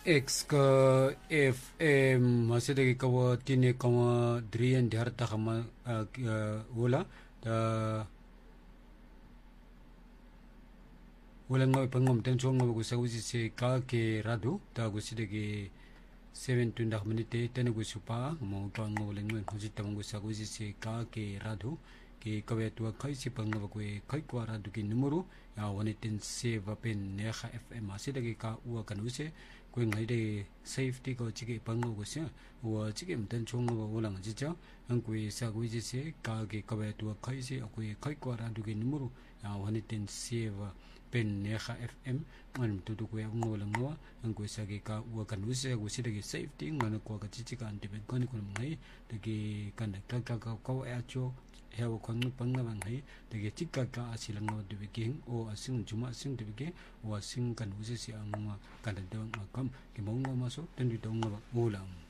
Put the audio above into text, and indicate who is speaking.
Speaker 1: X ka FM masih kawa tini kawa drian di harta kama wala da wala ngaw pangom tenso ngaw gusa usi se ka ke radu da gusi degi 7 minute tene gusu pa mo ka ngaw wala ngaw gusi tamang gusa usi se ka ke radu ke kawe tua kai si pangaw ko kai ko radu ki numero ya wanitin save pen neha FM masih degi ka uwa kan usi quên ngay đây safety có chỉ cái bằng ngô xí và chỉ cái mình chung ngô vô lăng chỉ cho anh quỳ sa quỳ chỉ xí cả cái các bạn tua khai xí quỳ khai qua ra được cái número à hoàn tiền xí và bên Neha FM anh tụi tụi quỳ ngô lăng ngô anh quỳ sa cái cả và cần uống xe quỳ xí cái safety anh qua cái chỉ cái anh thì bên con ngay cái cần cái câu air cho heo con bằng bằng hay thì chỉ cái asilang ngô được cái o asing cuma asing được cái o asing kan usi si ang kan ada ngakam ki mong masuk dan di dong ulang